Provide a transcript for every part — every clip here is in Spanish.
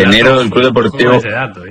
enero el Club Deportivo... Ese dato,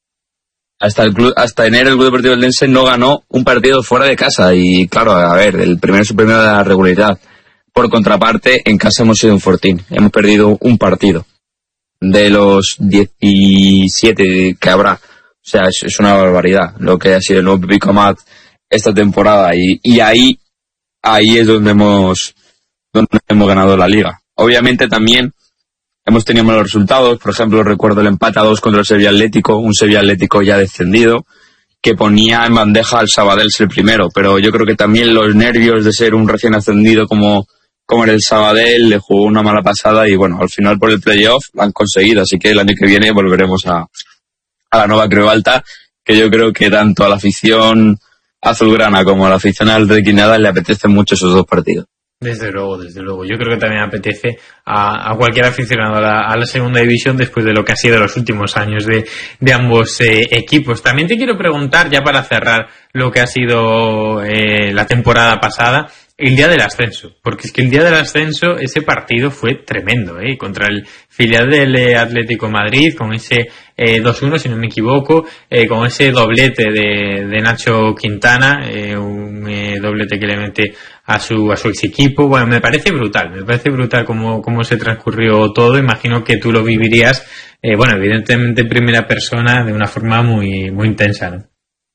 Hasta enero el Club Deportivo Eldense no ganó un partido fuera de casa. Y claro, a ver, el primero es el primero de la regularidad. Por contraparte, en casa hemos sido un fortín. Hemos perdido un partido de los 17 que habrá. O sea, es una barbaridad lo que ha sido el nuevo Pipico Amat esta temporada. Y ahí es donde hemos ganado la liga. Obviamente también hemos tenido malos resultados. Por ejemplo, recuerdo el empate a 2 contra el Sevilla Atlético, un Sevilla Atlético ya descendido, que ponía en bandeja al Sabadell ser el primero. Pero yo creo que también los nervios de ser un recién ascendido como era el Sabadell le jugó una mala pasada y bueno, al final por el playoff lo han conseguido. Así que el año que viene volveremos a la nueva Creu Alta, que yo creo que tanto a la afición azulgrana como a la afición al Requinada le apetecen mucho esos dos partidos. Desde luego. Yo creo que también apetece a cualquier aficionado a la segunda división después de lo que ha sido los últimos años de ambos equipos. También te quiero preguntar, ya para cerrar lo que ha sido la temporada pasada, el día del ascenso, porque es que el día del ascenso ese partido fue tremendo, contra el filial del Atlético Madrid, con ese 2-1 si no me equivoco, con ese doblete de Nacho Quintana, un doblete que le mete a su ex equipo. Bueno, me parece brutal cómo se transcurrió todo. Imagino que tú lo vivirías, evidentemente en primera persona de una forma muy, muy intensa, ¿no?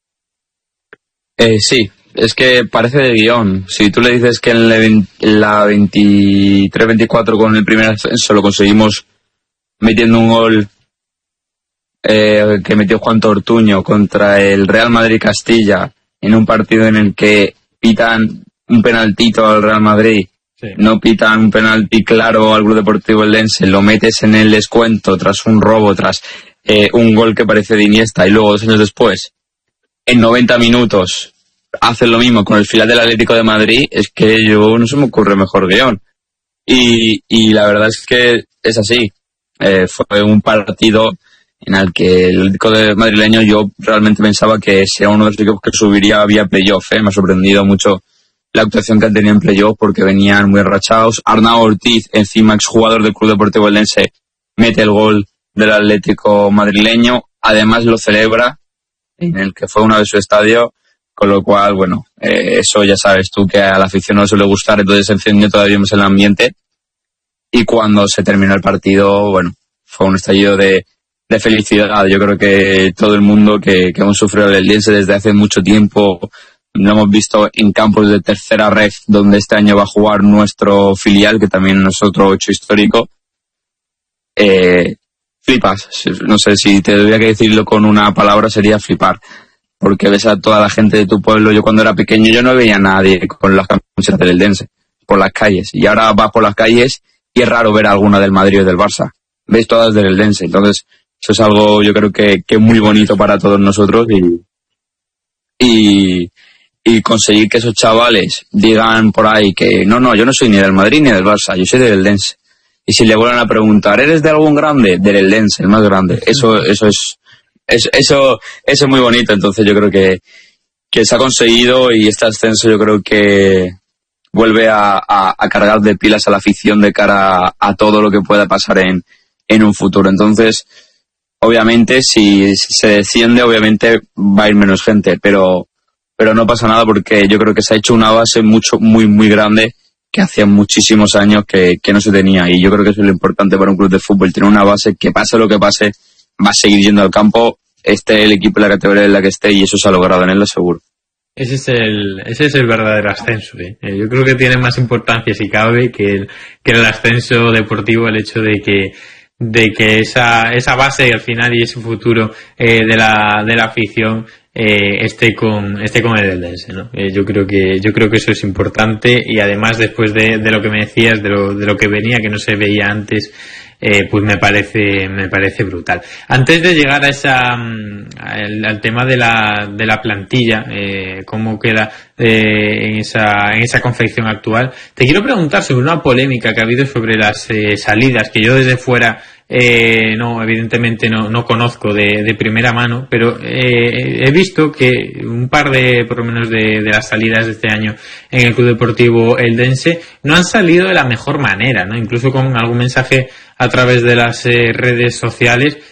Sí. Es que parece de guión. Si tú le dices que en la 23-24 con el primer ascenso lo conseguimos metiendo un gol que metió Juan Ortuño contra el Real Madrid Castilla en un partido en el que pitan un penaltito al Real Madrid, sí. No pitan un penalti claro al Club Deportivo Eldense, lo metes en el descuento tras un robo, tras un gol que parece de Iniesta y luego 2 años después, en 90 minutos hacen lo mismo con el filial del Atlético de Madrid, es que no se me ocurre mejor guión. Y la verdad es que es así. Fue un partido en el que el Atlético de madrileño yo realmente pensaba que sea uno de los equipos que subiría vía playoff. Me ha sorprendido mucho la actuación que han tenido en playoff porque venían muy enrachados. Arnau Ortiz, encima exjugador del Club Deportivo Eldense, mete el gol del Atlético madrileño. Además lo celebra en el que fue una vez su estadio. Con lo cual, eso ya sabes tú que a la afición no suele gustar, entonces se encendió todavía más el ambiente. Y cuando se terminó el partido, fue un estallido de felicidad. Yo creo que todo el mundo que hemos sufrido el Eldense desde hace mucho tiempo, lo hemos visto en campos de tercera ref, donde este año va a jugar nuestro filial, que también es otro hecho histórico. Flipas. No sé, si te tuviera que decirlo con una palabra sería flipar. Porque ves a toda la gente de tu pueblo. Yo cuando era pequeño yo no veía a nadie con las camisetas del Eldense por las calles, y ahora vas por las calles y es raro ver alguna del Madrid o del Barça, ves todas del Eldense. Entonces eso es algo yo creo que muy bonito para todos nosotros, y conseguir que esos chavales digan por ahí que no, yo no soy ni del Madrid ni del Barça, yo soy del Eldense, y si le vuelven a preguntar ¿eres de algún grande? Del Eldense, el más grande. Eso es muy bonito. Entonces yo creo que se ha conseguido, y este ascenso yo creo que vuelve a cargar de pilas a la afición de cara a todo lo que pueda pasar en un futuro. Entonces, obviamente, si se desciende, obviamente va a ir menos gente, pero no pasa nada porque yo creo que se ha hecho una base muy, muy grande que hacía muchísimos años que no se tenía, y yo creo que eso es lo importante para un club de fútbol, tener una base que pase lo que pase, va a seguir yendo al campo, esté el equipo en la categoría en la que esté, y eso se ha logrado en él, lo seguro. Ese es el verdadero ascenso. Yo creo que tiene más importancia, si cabe, que el ascenso deportivo, el hecho de que esa base al final y ese futuro de la afición esté con el Eldense, ¿no? Yo creo que eso es importante, y además después de lo que me decías, de lo que venía, que no se veía antes, pues me parece brutal. Antes de llegar al tema de la plantilla, cómo queda en esa confección actual, te quiero preguntar sobre una polémica que ha habido sobre las salidas, que yo desde fuera evidentemente no conozco de primera mano, pero he visto que un par por lo menos de las salidas de este año en el Club Deportivo Eldense no han salido de la mejor manera, ¿no? Incluso con algún mensaje a través de las redes sociales